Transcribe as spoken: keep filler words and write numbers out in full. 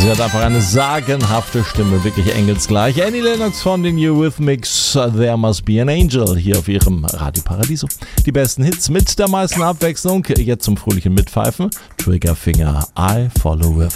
Sie hat einfach eine sagenhafte Stimme, wirklich engelsgleich. Annie Lennox von den Eurythmics, There Must Be an Angel, hier auf ihrem Radio Paradiso. Die besten Hits mit der meisten Abwechslung, jetzt zum fröhlichen Mitpfeifen. Triggerfinger, I Follow With.